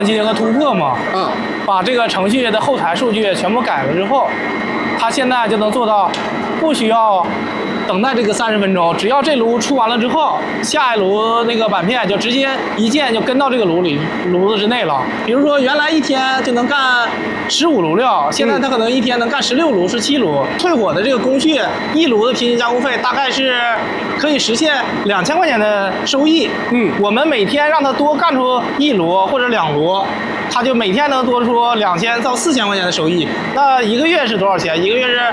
进行个突破嘛，把这个程序的后台数据全部改了之后，它现在就能做到不需要等待这个30分钟，只要这炉出完了之后，下一炉那个板片就直接一键就跟到这个炉子之内了。比如说原来一天就能干15炉料，现在它可能一天能干16炉、17炉。淬火的这个工序，一炉的平均加工费大概是可以实现2000块钱的收益。我们每天让它多干出1炉或者2炉，它就每天能多出2000到4000块钱的收益。那一个月是多少钱？一个月是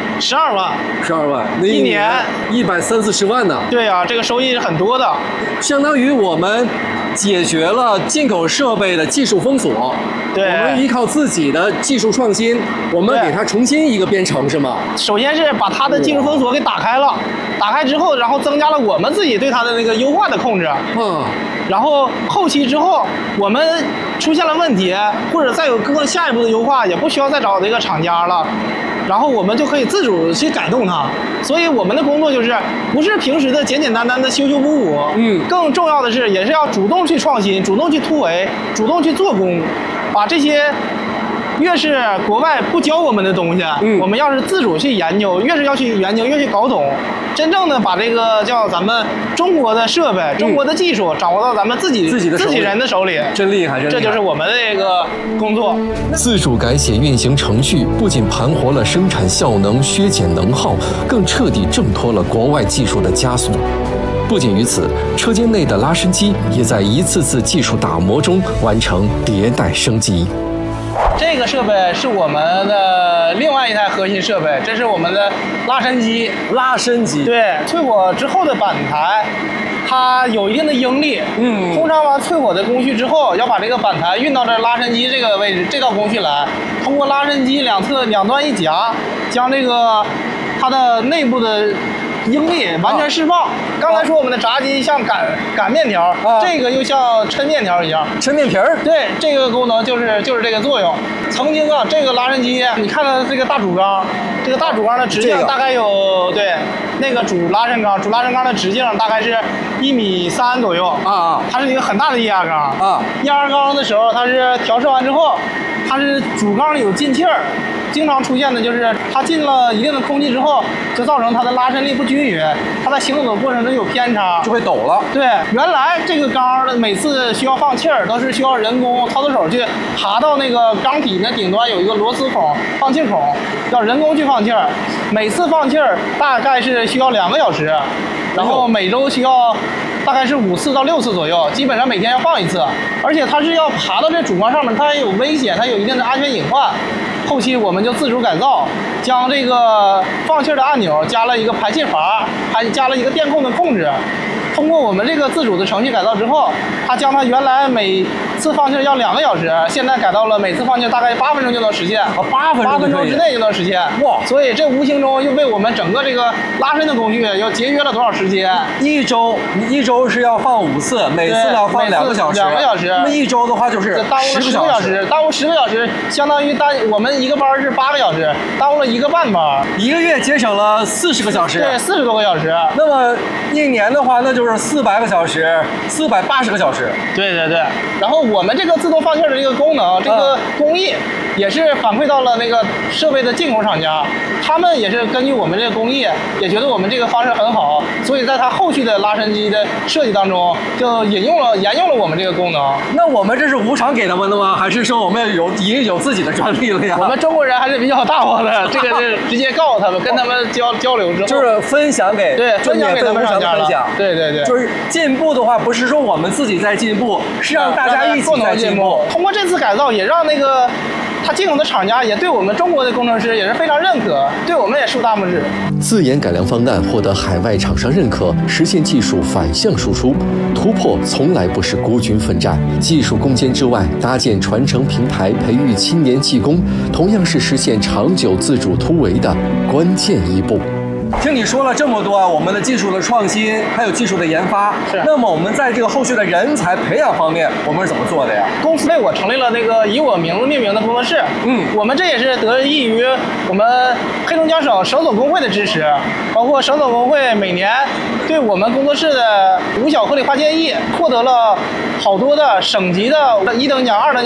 12万 ，12万，那一年130-140万呢。 对啊，这个收益是很多的， 相当于我们解决了进口设备的技术封锁。 对， 我们依靠自己的技术创新，我们给它重新一个编程，是吗？ 首先是把它的技术封锁给打开了，打开之后，然后增加了我们自己对它的那个优化的控制。然后后期之后，我们出现了问题，或者再有更下一步的优化，也不需要再找这个厂家了。然后我们就可以自主去改动它，所以我们的工作就是不是平时的简简单单的修修补补，更重要的是也是要主动去创新，主动去突围，主动去做工，把这些越是国外不教我们的东西，我们要是自主去研究，越是要去研究，越去搞懂，真正的把这个叫咱们中国的设备、中国的技术掌握到咱们自己人的手里， 真厉害！ 这就是我们的这个工作。 自主改写运行程序，不仅盘活了生产效能，削减能耗，更彻底挣脱了国外技术的枷锁。不仅于此，车间内的拉伸机也在一次次技术打磨中完成迭代升级。 这个设备是我们的另外一台核心设备，这是我们的拉伸机。 拉伸机， 对，淬火之后的板台，它有一定的应力。通常完淬火的工序之后，要把这个板台运到这拉伸机这个位置，这道工序来，通过拉伸机两端一夹，将这个它的内部的应力完全释放。刚才说我们的炸机像擀面条，这个又像抻面条一样， 抻面皮儿。 对，这个功能就是这个作用。曾经啊，这个拉伸机，你看它这个大主缸，这个大主缸的直径大概有那个主拉伸缸的直径大概是1.3米左右它是一个很大的液压缸液压缸的时候，它是调试完之后，它是主缸里有进气儿。经常出现的就是它进了一定的空气之后，就造成它的拉伸力不均匀，它在行走的过程中有偏差， 就会抖了。 对，原来这个缸每次需要放气儿，都是需要人工操作手去爬到那个缸体的顶端有一个螺丝孔放气孔，要人工去放气儿，每次放气儿大概是需要2个小时，然后每周需要大概是5次到6次左右，基本上每天要放1次，而且它是要爬到这主缸上面，它也有危险，它有一定的安全隐患。后期我们就自主改造，将这个放气的按钮加了一个排气阀，还加了一个电控的控制。通过我们这个自主的程序改造之后，它将它原来每次放气要2个小时，现在改到了每次放气大概8分钟就能实现，8分钟之内就能实现。哇！所以这无形中又为我们整个这个拉伸的工序又节约了多少时间？ 一周是要放5次，每次要放2个小时。 2个小时。 那么一周的话就是耽误了10个小时，耽误10个小时，相当于我们一个班是8个小时，耽误了1个半班。 1个月节省了40个小时。 对，40多个小时。 那么1年的话，那就是400个小时，480个小时。 对。然后我们这个自动放气的这个功能，这个工艺也是反馈到了那个设备的进口厂家，他们也是根据我们这个工艺，也觉得我们这个方式很好，所以在它后续的拉伸机的设计当中，就沿用了我们这个功能。 那我们这是无偿给他们的吗？还是说我们已经有自己的专利了呀？ 我们中国人还是比较大方的，这个是直接告诉他们，跟他们交流之后， 就是分享给分享给他们厂家了。对， 就是进步的话，不是说我们自己在进步，是让大家一起在进步。 通过这次改造，也让那个他进口的厂家也对我们中国的工程师也是非常认可，对我们也竖大拇指。 自研改良方案获得海外厂商认可，实现技术反向输出，突破从来不是孤军奋战。技术攻坚之外，搭建传承平台，培育青年技工，同样是实现长久自主突围的关键一步。 听你说了这么多啊，我们的技术的创新，还有技术的研发，那么我们在这个后续的人才培养方面，我们是怎么做的呀？ 公司为我成立了那个以我名字命名的工作室。我们这也是得益于我们黑龙江省省总工会的支持，包括省总工会每年对我们工作室的5小合理化建议，获得了好多的省级的1等奖、2等奖。